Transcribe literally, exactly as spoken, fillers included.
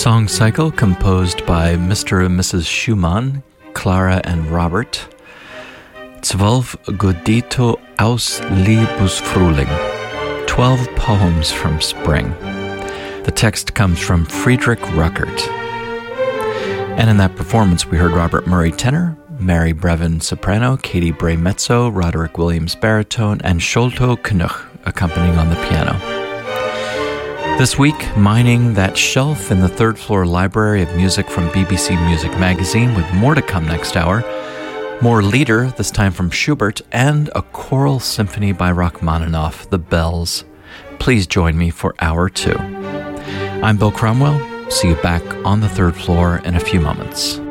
Song cycle composed by Mister and Missus Schumann, Clara and Robert. Zwölf Gedichte aus Liebesfrühling. Twelve poems from spring. The text comes from Friedrich Ruckert. And in that performance, we heard Robert Murray tenor, Mary Brevin soprano, Katie Bray mezzo, Roderick Williams baritone, and Sholto Knuch accompanying on the piano. This week, mining that shelf in the third floor library of music from B B C Music Magazine, with more to come next hour. More Lieder, this time from Schubert, and a choral symphony by Rachmaninoff, The Bells. Please join me for hour two. I'm Bill Cromwell. See you back on the third floor in a few moments.